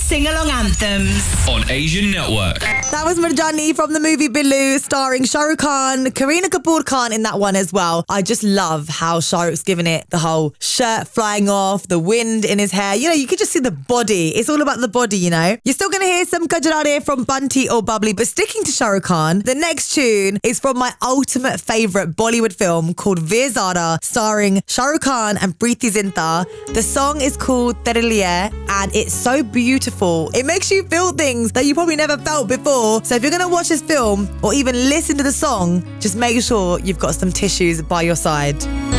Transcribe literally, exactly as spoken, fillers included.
sing-along anthems on Asian Network. That was Marjani from the movie Billu, starring Shah Rukh Khan, Kareena Kapoor Khan in that one as well. I just love how Shah Rukh's given it the whole shirt flying off, the wind in his hair. You know, you could just see the body. It's all about the body, you know. You're still going to hear some Kajarare from Bunty or Bubbly, but sticking to Shah Rukh Khan, the next tune is from my ultimate favourite Bollywood film called Veer Zara, starring Shah Rukh Khan and Preeti Zinta. The song is called Tere Liye and it's so beautiful. It makes you feel things that you probably never felt before. So if you're going to watch this film or even listen to the song, just make sure you've got some tissues by your side.